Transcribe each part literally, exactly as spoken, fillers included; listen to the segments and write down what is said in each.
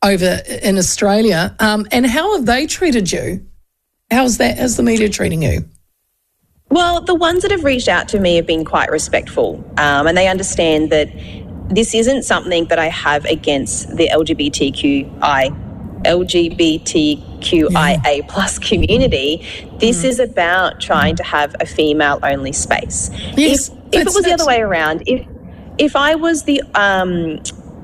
over in Australia. Um, and how have they treated you? How's that? How's the media treating you? Well, the ones that have reached out to me have been quite respectful, um, and they understand that this isn't something that I have against the L G B T Q I, L G B T Q I A plus community. This mm. is about trying to have a female-only space. Yes, if if it was the other way around, if if I was the um,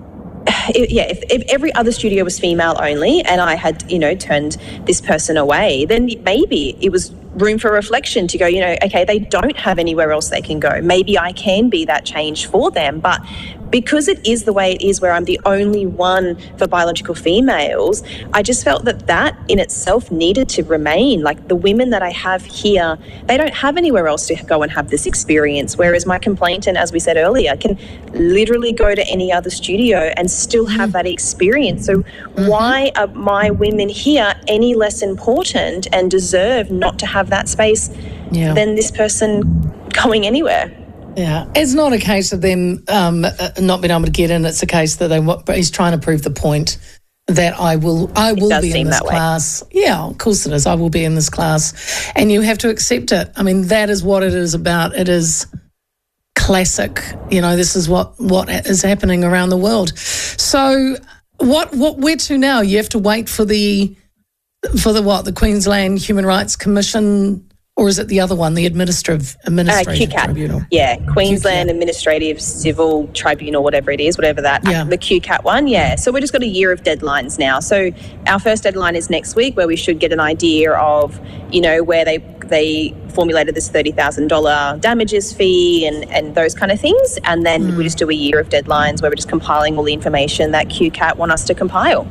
if, yeah, if, if every other studio was female only, and I had you know turned this person away, then maybe it was room for reflection to go, you know, okay, they don't have anywhere else they can go. Maybe I can be that change for them. But because it is the way it is, where I'm the only one for biological females, I just felt that that in itself needed to remain. Like, the women that I have here, they don't have anywhere else to go and have this experience, whereas my complainant, as we said earlier, can literally go to any other studio and still have that experience. So mm-hmm. why are my women here any less important and deserve not to have that space yeah. than this person going anywhere? Yeah, it's not a case of them um, not being able to get in. It's a case that they. But he's trying to prove the point that I will. I will be in this class. Way. Yeah, of course it is. I will be in this class, and you have to accept it. I mean, that is what it is about. It is classic. You know, this is what what is happening around the world. So, what what where to now? You have to wait for the for the what the Queensland Human Rights Commission. Or is it the other one, the administrative, administrative uh, tribunal? Yeah, Queensland Q CAT. Administrative Civil Tribunal, whatever it is, whatever that, yeah. the Q CAT one, yeah. So we've just got a year of deadlines now. So our first deadline is next week, where we should get an idea of, you know, where they they formulated this thirty thousand dollars damages fee and, and those kind of things. And then mm. we just do a year of deadlines where we're just compiling all the information that Q CAT want us to compile.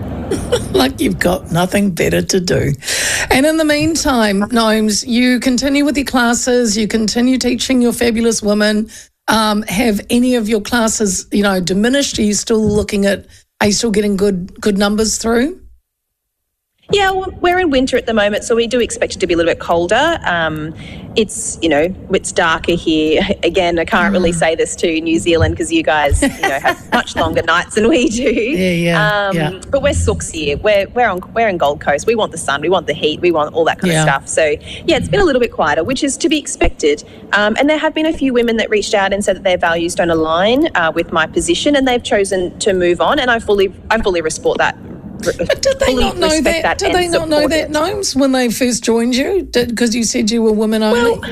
Like you've got nothing better to do. And in the meantime, Gnomes, you continue with your classes, you continue teaching your fabulous women. Um, have any of your classes, you know, diminished? Are you still looking at, are you still getting good good numbers through? Yeah, we're in winter at the moment, so we do expect it to be a little bit colder. Um, it's, you know, it's darker here. Again, I can't really say this to New Zealand because you guys, you know, have much longer nights than we do. Yeah, yeah, um, yeah. But we're sooks here. We're we're on we're in Gold Coast. We want the sun. We want the heat. We want all that kind yeah. of stuff. So yeah, it's been a little bit quieter, which is to be expected. Um, and there have been a few women that reached out and said that their values don't align uh, with my position, and they've chosen to move on. And I fully I fully respect that. But did they not know that? that did they not know that, Gnomes, when they first joined you? Because you said you were women only? Well,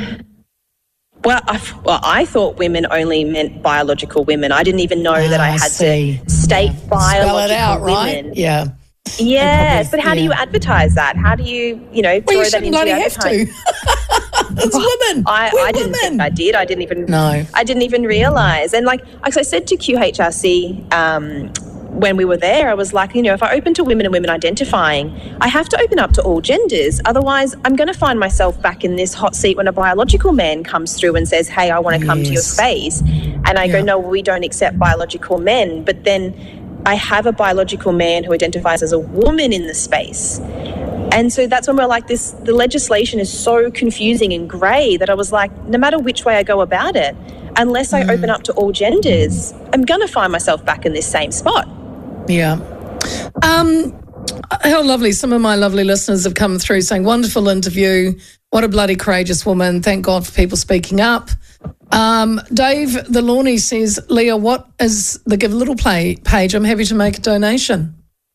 well I, well, I thought women only meant biological women. I didn't even know ah, that I had see. to state yeah. biological Spell it out, women. Right? Yeah. Yes, probably, but how yeah. do you advertise that? How do you, you know, well, throw you that into bloody advertising? Have to. It's women. I, We're I didn't women. think I did. I didn't even. No. I didn't even realise. And like, like I said to Q H R C. Um, when we were there, I was like, you know, if I open to women and women identifying, I have to open up to all genders. Otherwise, I'm going to find myself back in this hot seat when a biological man comes through and says, hey, I want to come yes. to your space. And I yeah. go, no, we don't accept biological men. But then I have a biological man who identifies as a woman in the space. And so that's when we're like, this, the legislation is so confusing and grey that I was like, no matter which way I go about it, unless I mm. open up to all genders, I'm going to find myself back in this same spot. Yeah. Um, how lovely. Some of my lovely listeners have come through saying, wonderful interview. What a bloody courageous woman. Thank God for people speaking up. Um, Dave the Lawney says, Leah, what is the Give a Little Play page? I'm happy to make a donation.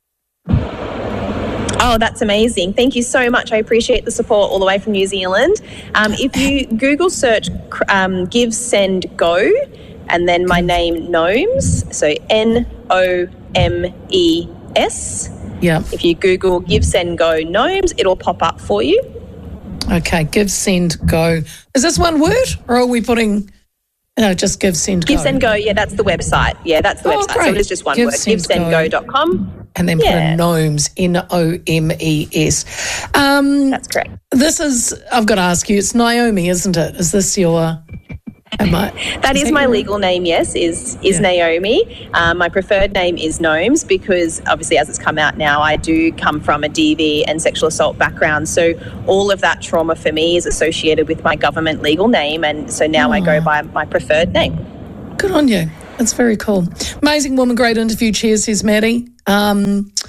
Oh, that's amazing. Thank you so much. I appreciate the support all the way from New Zealand. Um, if you Google search um, Give, Send, Go, and then my name, Gnomes, so N O M E S. Yeah. If you Google Give, Send, Go, Gnomes, it'll pop up for you. Okay, Give, Send, Go. Is this one word, or are we putting... No, just Give, Send, Go. Give, Send, Go, yeah, that's the website. Yeah, that's the oh, website. Great. So it is just one give, word, give send go dot com. And then yeah. put in Gnomes, N O M E S. Um, that's correct. This is, I've got to ask you, it's Naomi, isn't it? Is this your... Am I, that is, is that my your... legal name, yes, is is yeah. Naomi. Um, my preferred name is Gnomes because obviously as it's come out now, I do come from a D V and sexual assault background. So all of that trauma for me is associated with my government legal name, and so now oh. I go by my preferred name. Good on you. That's very cool. Amazing woman, great interview. Cheers, says Maddie. Um,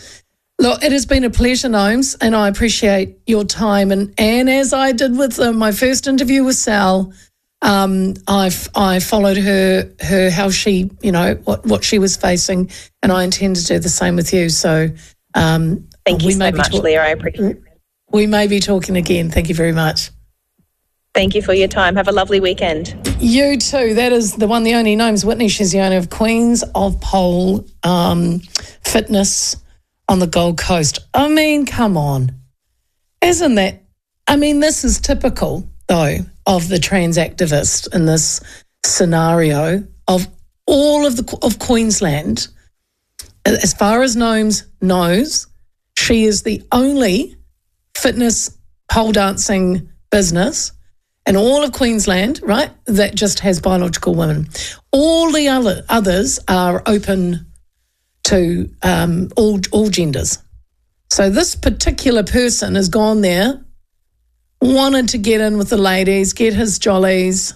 Look, it has been a pleasure, Gnomes, and I appreciate your time. And, and as I did with uh, my first interview with Sal, um, I I followed her, her how she, you know, what, what she was facing, and I intend to do the same with you. So um, thank you so much, ta- Leah. I appreciate it. We may be talking again. Thank you very much. Thank you for your time. Have a lovely weekend. You too. That is the one, the only Gnomes Whitney. She's the owner of Queens of Pole um, Fitness on the Gold Coast. I mean, come on. Isn't that, I mean, this is typical, though, of the trans activist in this scenario of all of the of Queensland. As far as Gnomes knows, she is the only fitness pole dancing business in all of Queensland, right, that just has biological women. All the other others are open to um, all all genders. So this particular person has gone there, wanted to get in with the ladies, get his jollies,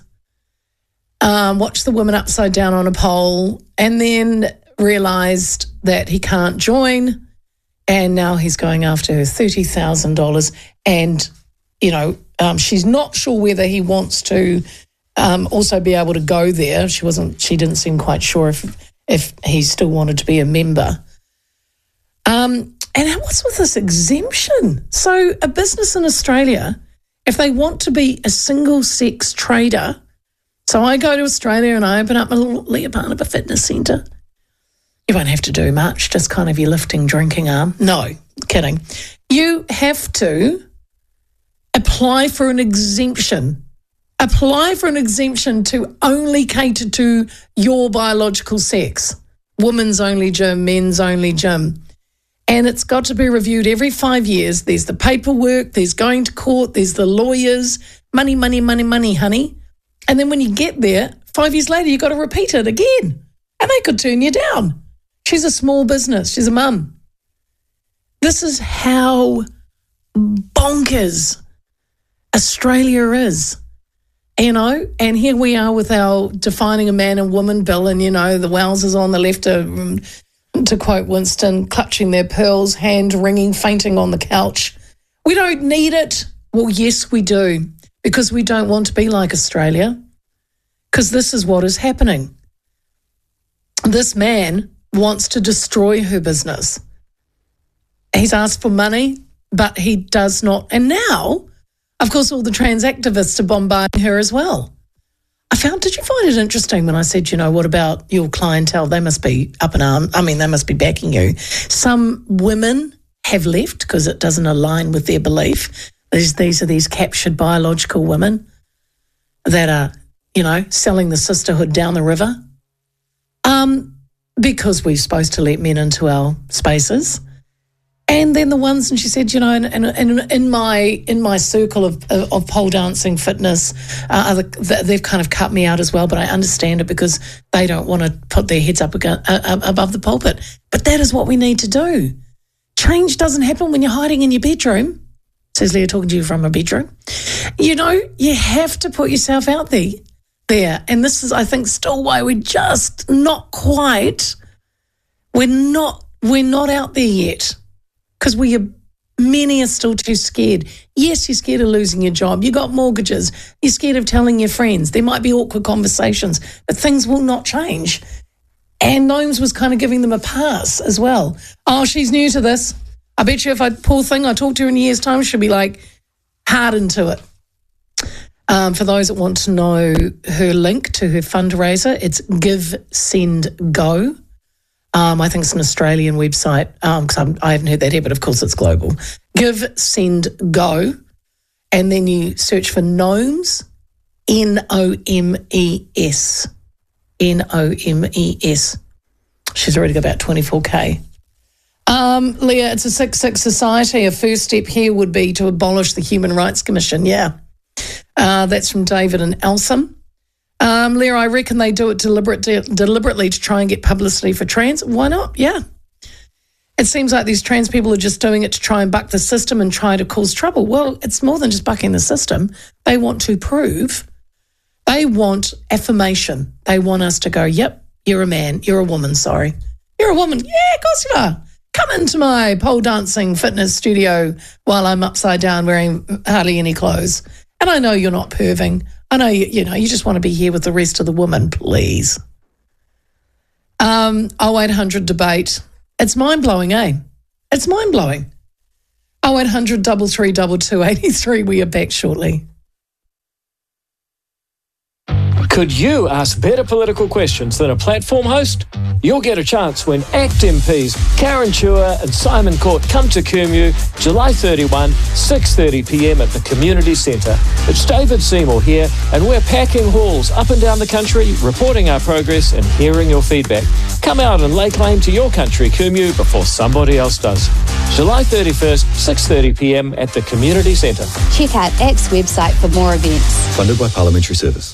um, watch the women upside down on a pole, and then realised that he can't join, and now he's going after her thirty thousand dollars. And, you know, um, she's not sure whether he wants to um, also be able to go there. She wasn't. She didn't seem quite sure if if he still wanted to be a member. Um, and what's with this exemption? So a business in Australia, if they want to be a single-sex trader, so I go to Australia and I open up a little Leah Barnaba fitness centre. You won't have to do much, just kind of your lifting, drinking arm. No, kidding. You have to apply for an exemption. Apply for an exemption to only cater to your biological sex. Women's only gym, men's only gym. And it's got to be reviewed every five years. There's the paperwork, there's going to court, there's the lawyers. Money, money, money, money, honey. And then when you get there, five years later, you've got to repeat it again. And they could turn you down. She's a small business. She's a mum. This is how bonkers Australia is, you know, and here we are with our defining a man and woman bill, and, you know, the Wowsers on the left are, um, to quote Winston, clutching their pearls, hand wringing, fainting on the couch. We don't need it. Well, yes, we do, because we don't want to be like Australia, because this is what is happening. This man wants to destroy her business. He's asked for money, but he does not. And now, of course, all the trans activists are bombarding her as well. I found, did you find it interesting when I said, you know, what about your clientele? They must be up in arms. I mean, they must be backing you. Some women have left because it doesn't align with their belief. These, these are these captured biological women that are, you know, selling the sisterhood down the river. Um, because we're supposed to let men into our spaces. And then the ones, and she said, you know, in, in, in my in my circle of of, of pole dancing fitness, uh, other, they've kind of cut me out as well, but I understand it because they don't want to put their heads up against, uh, above the pulpit. But that is what we need to do. Change doesn't happen when you're hiding in your bedroom, says Leah, talking to you from a bedroom. You know, you have to put yourself out there. there. And this is, I think, still why we're just not quite, we're not, we're not out there yet. Because we are, many are still too scared. Yes, you're scared of losing your job. You got mortgages. You're scared of telling your friends. There might be awkward conversations, but things will not change. And Gnomes was kind of giving them a pass as well. Oh, she's new to this. I bet you if I, poor thing, I talk to her in a year's time, she'll be like hardened to it. Um, for those that want to know her link to her fundraiser, it's Give, Send, Go. Um, I think it's an Australian website because um, I haven't heard that here, but of course it's global. Give, Send, Go. And then you search for Gnomes, N O M E S. N O M E S. She's already got about twenty-four K. Um, Leah, it's a six six society. A first step here would be to abolish the Human Rights Commission. Yeah. Uh, that's from David and Elsom. Um, Leah, I reckon they do it deliberate, de- deliberately to try and get publicity for trans. Why not? Yeah. It seems like these trans people are just doing it to try and buck the system and try to cause trouble. Well, it's more than just bucking the system. They want to prove, they want affirmation. They want us to go, yep, you're a man, you're a woman, sorry. You're a woman. Yeah, of course you are. come into my pole dancing fitness studio while I'm upside down wearing hardly any clothes. And I know you're not perving. I know, you, you know, you just want to be here with the rest of the women, please. Um, oh eight hundred debate. It's mind-blowing, eh? It's mind-blowing. oh eight hundred, three three two, two eight three. We are back shortly. Could you ask better political questions than a platform host? You'll get a chance when ACT M Ps Karen Chua and Simon Court come to Kumeu July thirty-first, six thirty p m at the Community Centre. It's David Seymour here, and we're packing halls up and down the country, reporting our progress and hearing your feedback. Come out and lay claim to your country, Kumeu, before somebody else does. July thirty-first, six thirty p m at the Community Centre. Check out ACT's website for more events. Funded by Parliamentary Service.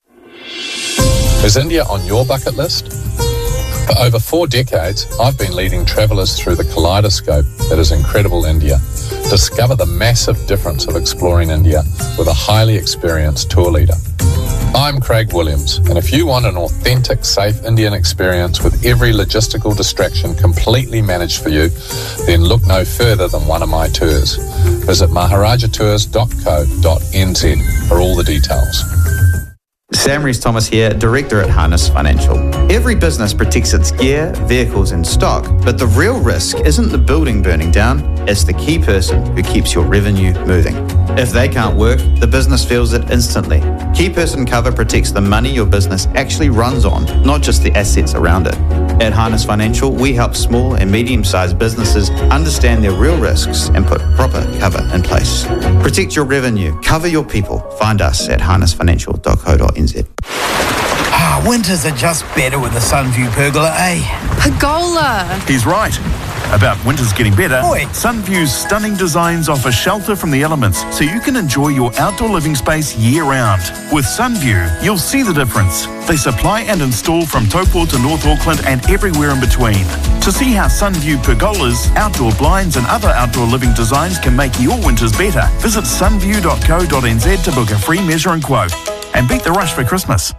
Is India on your bucket list? For over four decades, I've been leading travellers through the kaleidoscope that is incredible India. Discover the massive difference of exploring India with a highly experienced tour leader. I'm Craig Williams, and if you want an authentic, safe Indian experience with every logistical distraction completely managed for you, then look no further than one of my tours. Visit maharaja tours dot co dot n z for all the details. Sam Rees-Thomas here, Director at Harness Financial. Every business protects its gear, vehicles and stock, but the real risk isn't the building burning down, it's the key person who keeps your revenue moving. If they can't work, the business feels it instantly. Key person cover protects the money your business actually runs on, not just the assets around it. At Harness Financial, we help small and medium-sized businesses understand their real risks and put proper cover in place. Protect your revenue, cover your people. Find us at harness financial dot co dot n z. Ah, winters are just better with the Sunview pergola, eh? Pergola! He's right. About winters getting better, Oi. Sunview's stunning designs offer shelter from the elements so you can enjoy your outdoor living space year-round. With Sunview, you'll see the difference. They supply and install from Taupo to North Auckland and everywhere in between. To see how Sunview pergolas, outdoor blinds and other outdoor living designs can make your winters better, visit sunview dot co dot n z to book a free measure and quote. And beat the rush for Christmas.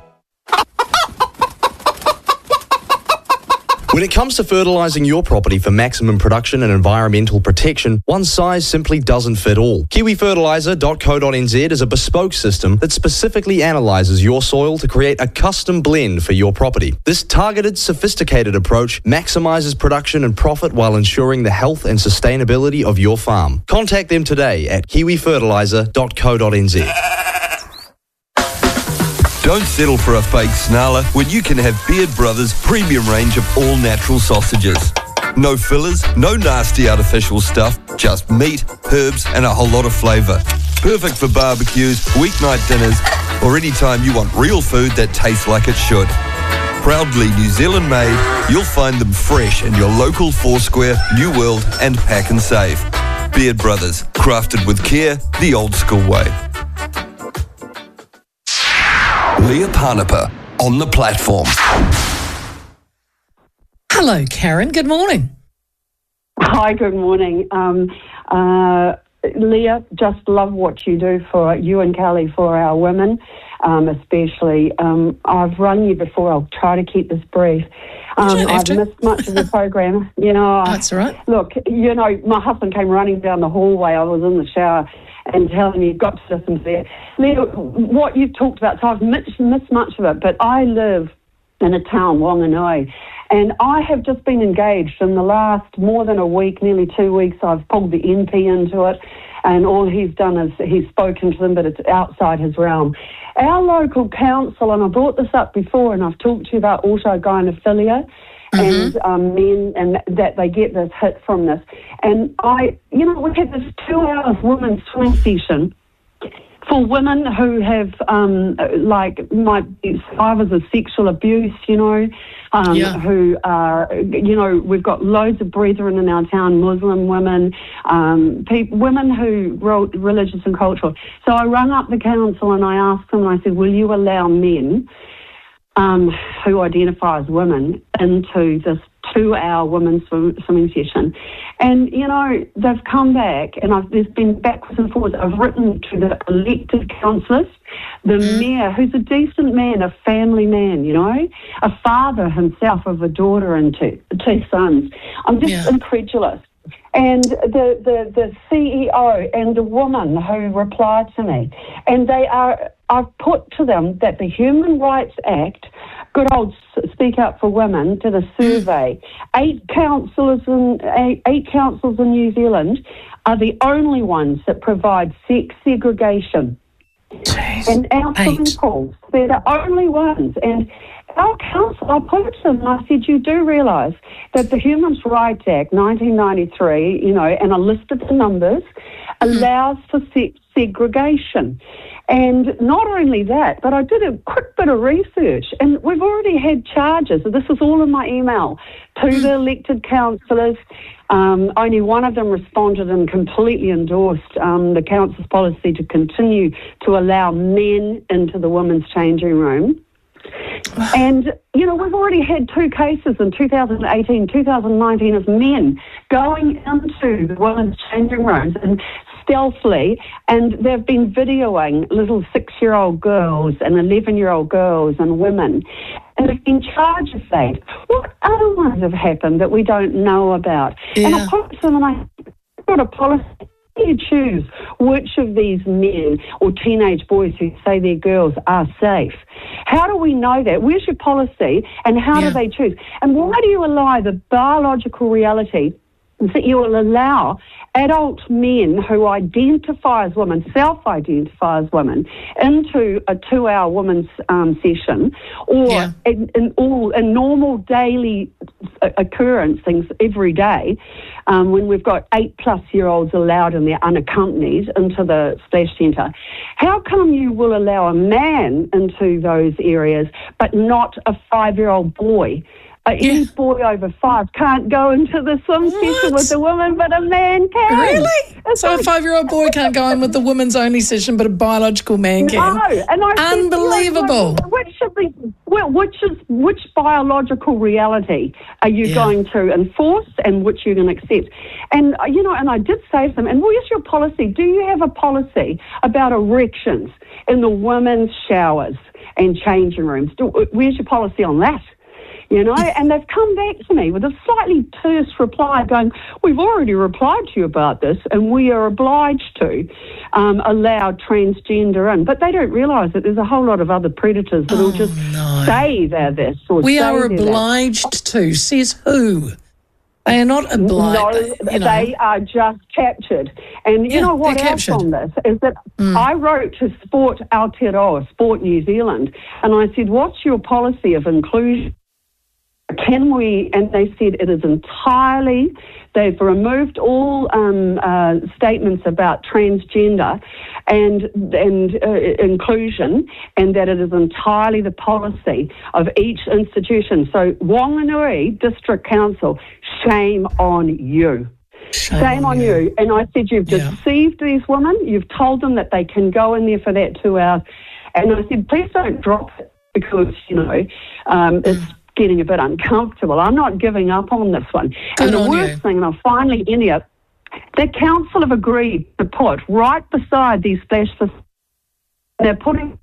When it comes to fertilising your property for maximum production and environmental protection, one size simply doesn't fit all. kiwi fertiliser dot co dot n z is a bespoke system that specifically analyses your soil to create a custom blend for your property. This targeted, sophisticated approach maximises production and profit while ensuring the health and sustainability of your farm. Contact them today at kiwi fertiliser dot co dot n z. Don't settle for a fake snarler when you can have Beard Brothers' premium range of all-natural sausages. No fillers, no nasty artificial stuff, just meat, herbs and a whole lot of flavour. Perfect for barbecues, weeknight dinners or any time you want real food that tastes like it should. Proudly New Zealand made, you'll find them fresh in your local Foursquare, New World and Pack and Save. Beard Brothers, crafted with care, the old school way. Leah Parnapa on the platform. Hello, Karen. Good morning. Hi, good morning. Um, uh, Leah, just love what you do for you and Kelly for our women, um, especially. Um, I've run you before. I'll try to keep this brief. Um, I've to. missed much of the program. You know, that's all right. Look, you know, my husband came running down the hallway. I was in the shower and telling me you've got to listen to that. Leah, what you've talked about, so I've missed, missed much of it, but I live in a town, Whanganui, and I have just been engaged in the last more than a week, nearly two weeks. I've pulled the M P into it, and all he's done is he's spoken to them, but it's outside his realm. Our local council, and I brought this up before, and I've talked to you about autogynephilia, mm-hmm. and um, men, and that they get this hit from this. And I, you know, we had this two-hour women's swim session for women who have, um, like, might be survivors of sexual abuse, you know, um, yeah. who are, you know, we've got loads of brethren in our town, Muslim women, um, people, women who wrote religious and cultural. So I rang up the council and I asked them, I said, will you allow men um, who identify as women into this two-hour women's swim, swimming session. And, you know, they've come back, and I've, there's been backwards and forwards. I've written to the elected councillors, the mayor, who's a decent man, a family man, you know, a father himself of a daughter and two, two sons. I'm just yeah. incredulous. And the, the, the C E O and the woman who replied to me, and they are, I've put to them that the Human Rights Act, good old Speak Up for Women, did a survey. Eight councillors in, eight, eight councils in New Zealand are the only ones that provide sex segregation. Jeez. And our swimming pools, they're the only ones. And our council, I put it to them and I said, you do realise that the Human Rights Act, nineteen ninety-three, you know, and I listed the numbers, allows for sex segregation. And not only that, but I did a quick bit of research, and we've already had charges. This is all in my email to the elected councillors. Um, only one of them responded and completely endorsed um, the council's policy to continue to allow men into the women's changing room. And, you know, we've already had two cases in two thousand eighteen, two thousand nineteen of men going into the women's changing rooms and stealthily, and they've been videoing little six-year-old girls and eleven-year-old girls and women, and there've been charges made. What other ones have happened that we don't know about? Yeah. And I put to them, and I got a policy. You choose which of these men or teenage boys who say they're girls are safe. How do we know that? Where's your policy, and how yeah. do they choose? And why do you allow the biological reality that you will allow adult men who identify as women, self-identify as women, into a two-hour women's um, session, or yeah. in, in all in normal daily occurrence things every day, um, when we've got eight-plus-year-olds allowed and they're unaccompanied into the splash centre? How come you will allow a man into those areas but not a five-year-old boy? Uh, yeah. Any boy over five can't go into the swim session with a woman, but a man can. Really? It's so like, a five-year-old boy can't go in with the women's only session, but a biological man can? No. And I Unbelievable. Said, which, should be, well, which, is, which biological reality are you yeah. going to enforce and which you're going to accept? And, you know, and I did say to them, and where's your policy? Do you have a policy about erections in the women's showers and changing rooms? Do, where's your policy on that? You know, and they've come back to me with a slightly terse reply going, we've already replied to you about this and we are obliged to um, allow transgender in. But they don't realise that there's a whole lot of other predators that will oh, just no. say they're this or we say are obliged that. to. Says who? They are not obliged. No, you know. They are just captured. And you yeah, know what else captured. on this is that mm. I wrote to Sport Aotearoa, Sport New Zealand, and I said, what's your policy of inclusion? Can we, and they said it is entirely, they've removed all um, uh, statements about transgender and and uh, inclusion, and that it is entirely the policy of each institution. So Whanganui District Council, shame on you. Shame, shame on you. you. And I said, you've yeah. deceived these women. You've told them that they can go in there for that two hours. And I said, please don't drop it because, you know, um, it's getting a bit uncomfortable. I'm not giving up on this one. Good and the on worst you. thing, and I'll finally end here, the council have agreed to put right beside these splash facilities, they're putting...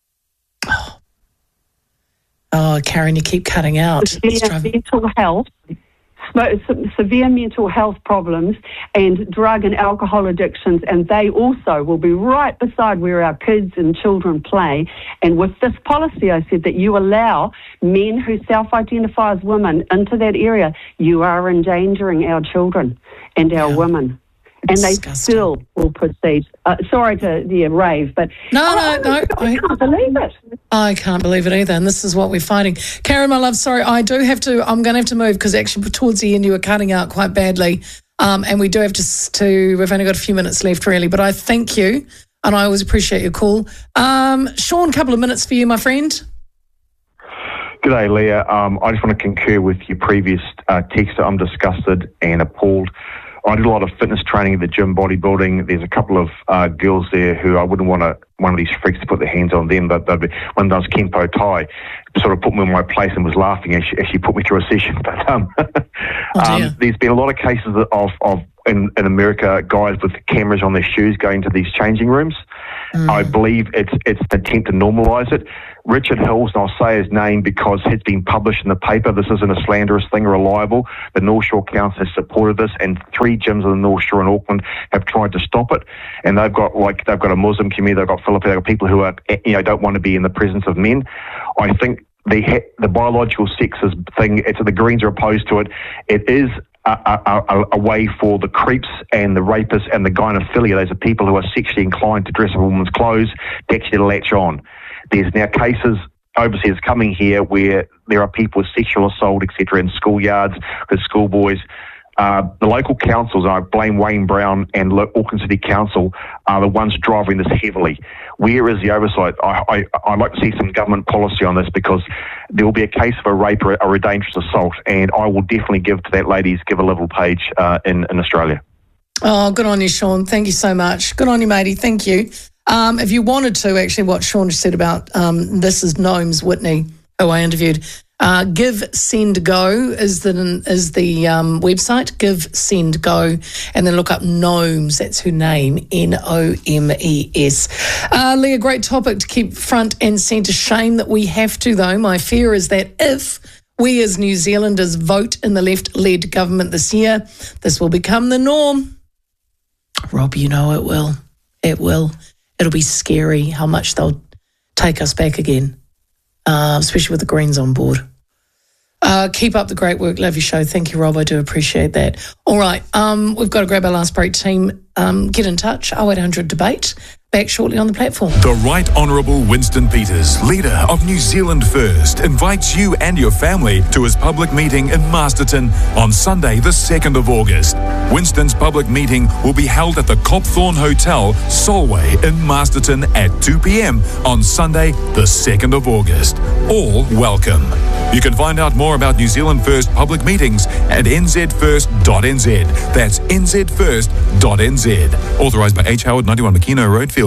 Oh, Karen, you keep cutting out. Severe mental health, severe mental health problems and drug and alcohol addictions, and they also will be right beside where our kids and children play. And with this policy, I said that you allow men who self-identify as women into that area, you are endangering our children and our yeah. women. And they Disgusting. still will proceed. Uh, sorry to yeah, rave, but no, oh, no, no. I can't believe it. I can't believe it either, and this is what we're fighting. Karen, my love, sorry, I do have to, I'm going to have to move because actually towards the end you were cutting out quite badly, um, and we do have to, to, we've only got a few minutes left really, but I thank you, and I always appreciate your call. Um, Sean, a couple of minutes for you, my friend. G'day, Leah. Um, I just want to concur with your previous uh, texter. I'm disgusted and appalled. I did a lot of fitness training at the gym, bodybuilding. There's a couple of uh, girls there who I wouldn't want to, one of these freaks to put their hands on them, but be, one does Kempo Tai, sort of put me in my place and was laughing as she, as she put me through a session. But um, oh um, there's been a lot of cases of, of in, in America, guys with cameras on their shoes going to these changing rooms. Mm. I believe it's it's an attempt to normalise it. Richard Hills, and I'll say his name because it's been published in the paper. This isn't a slanderous thing or a libel. The North Shore Council has supported this, and three gyms in the North Shore in Auckland have tried to stop it. And they've got like they've got a Muslim community, they've got Filipino, they've got people who are you know don't want to be in the presence of men. I think the the biological sexes thing. It's the Greens are opposed to it. It is A, a, a way for the creeps and the rapists and the gynophilia, those are people who are sexually inclined to dress up in women's clothes, to actually latch on. There's now cases overseas coming here where there are people with sexual assault, et cetera, in schoolyards with schoolboys. Uh, the local councils, I blame Wayne Brown and Auckland City Council, are the ones driving this heavily. Where is the oversight? I, I, I'd like to see some government policy on this because there will be a case of a rape or a, or a dangerous assault, and I will definitely give to that lady's Give a Level page uh, in, in Australia. Oh, good on you, Sean. Thank you so much. Good on you, matey. Thank you. Um, if you wanted to, actually, what Sean said about um, this is Gnomes Whitney, who I interviewed. Uh, Give, Send, Go is the is the um, website. Give, Send, Go, and then look up Gnomes. That's her name, N O M E S. Uh, Leah, great topic to keep front and centre. Shame that we have to, though. My fear is that if we as New Zealanders vote in the left-led government this year, this will become the norm. Rob, you know it will. It will. It'll be scary how much they'll take us back again. Uh, especially with the Greens on board. Uh, keep up the great work. Love your show. Thank you, Rob. I do appreciate that. All right. Um, we've got to grab our last break. Team, um, get in touch. oh eight hundred debate. Back shortly on the platform. The Right Honourable Winston Peters, leader of New Zealand First, invites you and your family to his public meeting in Masterton on Sunday, the second of August. Winston's public meeting will be held at the Copthorne Hotel, Solway in Masterton at two p.m. on Sunday, the second of August. All welcome. You can find out more about New Zealand First public meetings at n z first dot n z. That's n z first dot n z. Authorised by H. Howard, ninety-one Makino Road, Fielding.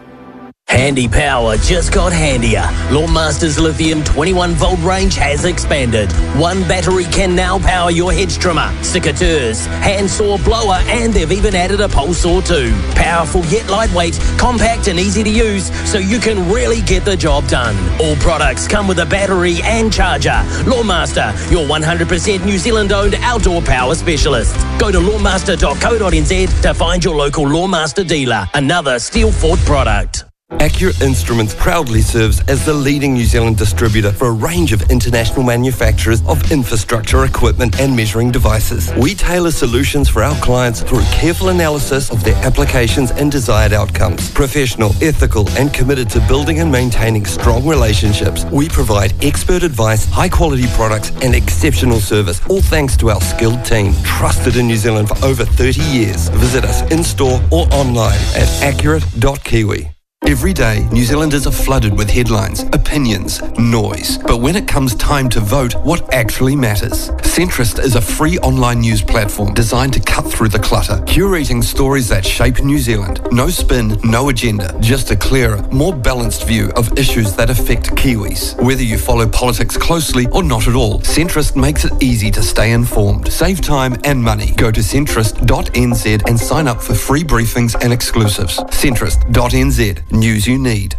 Handy power just got handier. Lawnmaster's lithium twenty-one volt range has expanded. One battery can now power your hedge trimmer, secateurs, handsaw, blower, and they've even added a pole saw too. Powerful yet lightweight, compact and easy to use, so you can really get the job done. All products come with a battery and charger. Lawnmaster, your one hundred percent New Zealand-owned outdoor power specialist. Go to lawnmaster dot co dot n z to find your local Lawnmaster dealer. Another Steel Fort product. Accurate Instruments proudly serves as the leading New Zealand distributor for a range of international manufacturers of infrastructure, equipment and measuring devices. We tailor solutions for our clients through careful analysis of their applications and desired outcomes. Professional, ethical and committed to building and maintaining strong relationships, we provide expert advice, high quality products and exceptional service, all thanks to our skilled team, trusted in New Zealand for over thirty years. Visit us in-store or online at accurate dot kiwi. Every day, New Zealanders are flooded with headlines, opinions, noise. But when it comes time to vote, what actually matters? Centrist is a free online news platform designed to cut through the clutter, curating stories that shape New Zealand. No spin, no agenda, just a clearer, more balanced view of issues that affect Kiwis. Whether you follow politics closely or not at all, Centrist makes it easy to stay informed. Save time and money. Go to centrist dot n z and sign up for free briefings and exclusives. centrist dot n z. News you need.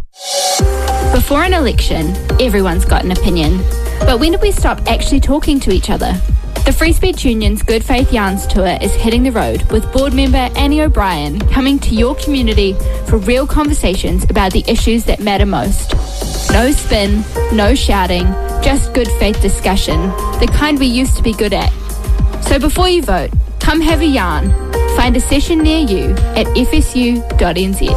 Before an election, everyone's got an opinion. But when did we stop actually talking to each other? The Free Speech Union's Good Faith Yarns Tour is hitting the road with board member Annie O'Brien coming to your community for real conversations about the issues that matter most. No spin, no shouting, just good faith discussion, the kind we used to be good at. So before you vote, come have a yarn. Find a session near you at f s u dot n z.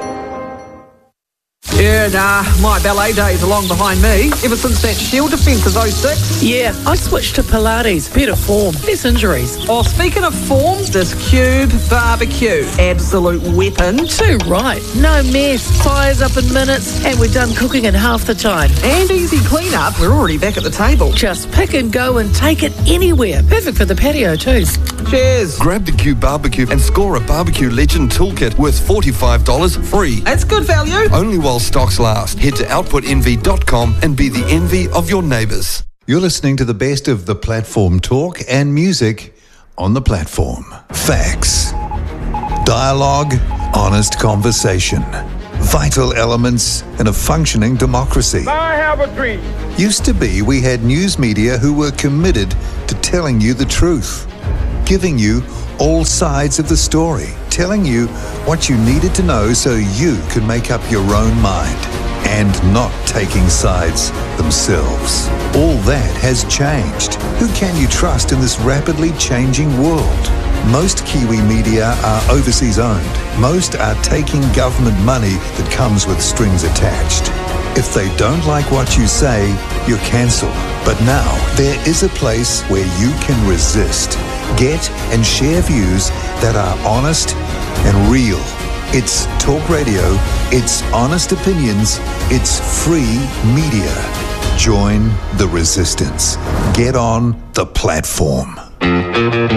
Yeah, nah, my ballet days are long behind me. Ever since that Shield defence of oh six. Yeah, I switched to Pilates. Better form, less injuries. Oh, speaking of form, this Cube Barbecue. Absolute weapon. Too right. No mess. Fires up in minutes, and we're done cooking in half the time. And easy clean-up. We're already back at the table. Just pick and go and take it anywhere. Perfect for the patio too. Cheers. Grab the Q Barbecue and score a Barbecue Legend Toolkit worth forty-five dollars free. That's good value. Only while stocks last. Head to output envy dot com and be the envy of your neighbours. You're listening to the best of the platform talk and music on the platform. Facts, dialogue, honest conversation, vital elements in a functioning democracy. I have a dream. Used to be we had news media who were committed to telling you the truth, giving you all sides of the story, telling you what you needed to know so you could make up your own mind, and not taking sides themselves. All that has changed. Who can you trust in this rapidly changing world? Most Kiwi media are overseas owned. Most are taking government money that comes with strings attached. If they don't like what you say, you're cancelled. But now, there is a place where you can resist, get and share views that are honest and real. It's talk radio, it's honest opinions, it's free media. Join the resistance. Get on the platform.